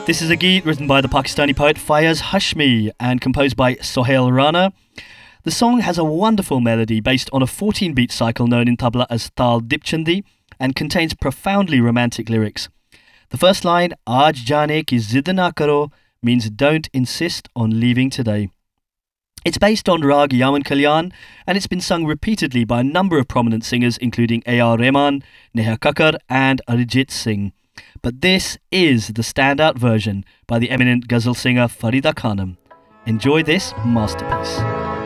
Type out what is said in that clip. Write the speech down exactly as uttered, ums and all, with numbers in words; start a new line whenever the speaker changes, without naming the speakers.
This is a Geet written by the Pakistani poet Fayaz Hashmi and composed by Sohail Rana. The song has a wonderful melody based on a fourteen-beat cycle known in tabla as Tal Dipchandi and contains profoundly romantic lyrics. The first line, Aaj jaane ki zidd na karo, means don't insist on leaving today. It's based on Rag Yaman Kalyan and it's been sung repeatedly by a number of prominent singers including A R Rahman, Neha Kakkar and Arijit Singh. But this is the standout version by the eminent ghazal singer Farida Khanum. Enjoy this masterpiece.